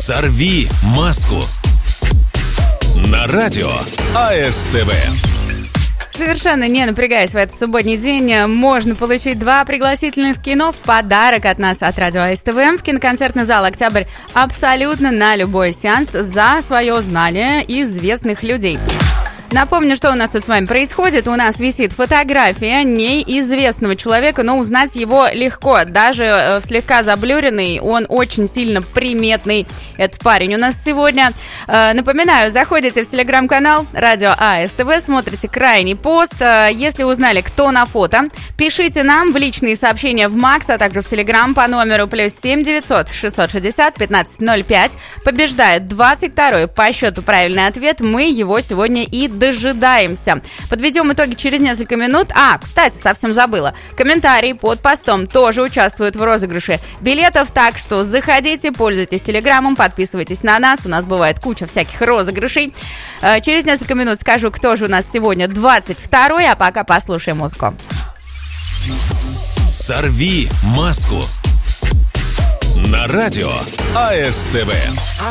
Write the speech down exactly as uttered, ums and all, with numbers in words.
«Сорви маску» на радио АСТВ. Совершенно не напрягаясь в этот субботний день, можно получить два пригласительных в кино в подарок от нас, от радио АСТВ, в киноконцертный зал «Октябрь» абсолютно на любой сеанс за свое знание известных людей. Напомню, что у нас тут с вами происходит. У нас висит фотография неизвестного человека, но узнать его легко. Даже слегка заблюренный, он очень сильно приметный, этот парень у нас сегодня. Напоминаю, заходите в телеграм-канал радио АСТВ, смотрите крайний пост. Если узнали, кто на фото, пишите нам в личные сообщения в Макс, а также в телеграм по номеру плюс семь девятьсот шестьсот шестьдесят пятнадцать ноль пять. Побеждает двадцать второй по счету правильный ответ. Мы его сегодня и дожидаемся. Подведем итоги через несколько минут. А, кстати, совсем забыла. Комментарии под постом тоже участвуют в розыгрыше билетов, так что заходите, пользуйтесь телеграммом, подписывайтесь на нас. У нас бывает куча всяких розыгрышей. Через несколько минут скажу, кто же у нас сегодня двадцать второй, а пока послушаем музыку. «Сорви маску» на радио АСТВ.